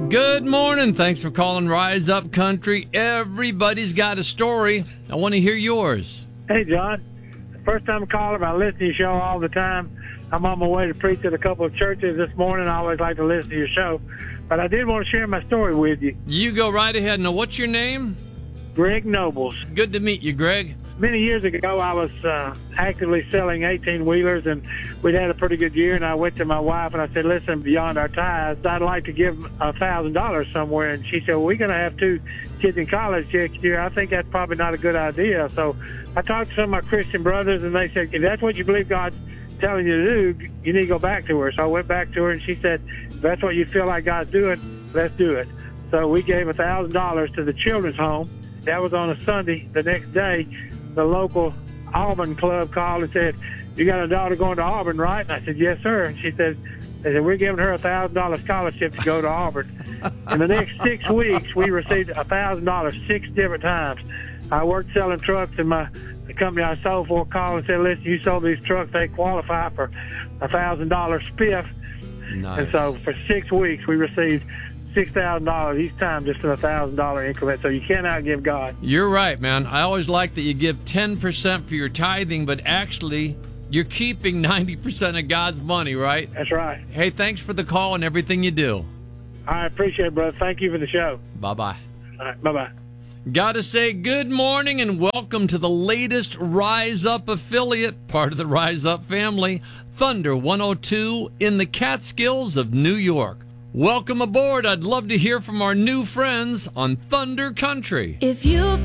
Good morning. Thanks for calling Rise Up Country. Everybody's got a story. I want to hear yours. Hey, John. First time calling. I listen to your show all the time. I'm on my way to preach at a couple of churches this morning. I always like to listen to your show. But I did want to share my story with you. You go right ahead. Now, what's your name? Greg Nobles. Good to meet you, Greg. Many years ago, I was actively selling 18-wheelers, and we'd had a pretty good year, and I went to my wife, and I said, listen, beyond our tithes, I'd like to give $1,000 somewhere. And she said, well, we're going to have 2 kids in college next year. I think that's probably not a good idea. So I talked to some of my Christian brothers, and they said, if that's what you believe God's telling you to do, you need to go back to her. So I went back to her, and she said, if that's what you feel like God's doing, let's do it. So we gave $1,000 to the children's home. That was on a Sunday. The next day, the local Auburn club called and said, you got a daughter going to Auburn, right? And I said, yes, sir. And they said, we're giving her $1,000 scholarship to go to Auburn. In the next 6 weeks, we received $1,000 6 different times. I worked selling trucks, and the company I sold for called and said, listen, you sold these trucks, they qualify for $1,000 spiff. Nice. And so for 6 weeks, we received $6,000 each time, just in $1,000 increment. So you cannot give God. You're right, man. I always like that you give 10% for your tithing, but actually you're keeping 90% of God's money, right? That's right. Hey, thanks for the call and everything you do. I appreciate it, brother. Thank you for the show. Bye-bye. All right, bye-bye. Gotta say good morning and welcome to the latest Rise Up affiliate, part of the Rise Up family, Thunder 102 in the Catskills of New York. Welcome aboard. I'd love to hear from our new friends on Thunder Country. If you've